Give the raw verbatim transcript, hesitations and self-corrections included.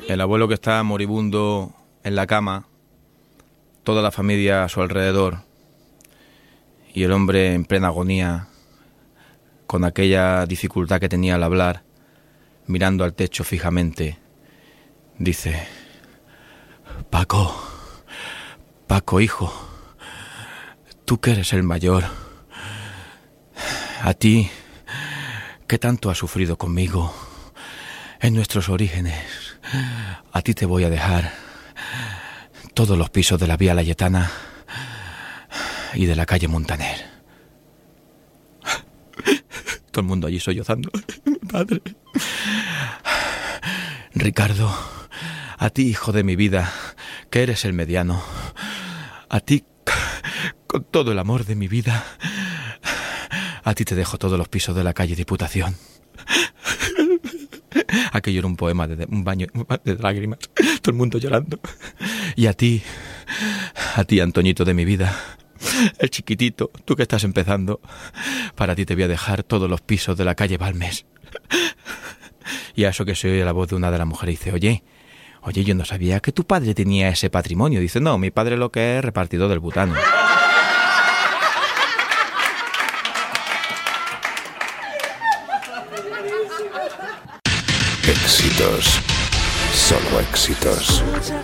El abuelo que está moribundo en la cama, toda la familia a su alrededor, y el hombre en plena agonía, con aquella dificultad que tenía al hablar, mirando al techo fijamente, dice: Paco, Paco, hijo, tú que eres el mayor, a ti, que tanto has sufrido conmigo en nuestros orígenes, a ti te voy a dejar todos los pisos de la Vía Layetana y de la calle Montaner. Todo el mundo allí sollozando. Mi padre. Ricardo, a ti, hijo de mi vida, que eres el mediano, a ti, con todo el amor de mi vida, a ti te dejo todos los pisos de la calle Diputación. Aquello era un poema, de, un baño de lágrimas, todo el mundo llorando. Y a ti, a ti, Antoñito de mi vida, el chiquitito, tú que estás empezando, para ti te voy a dejar todos los pisos de la calle Balmes. Y a eso que se oye la voz de una de las mujeres, dice: Oye, oye, yo no sabía que tu padre tenía ese patrimonio. Dice: No, mi padre lo que es repartidor del butano. Éxitos, solo éxitos.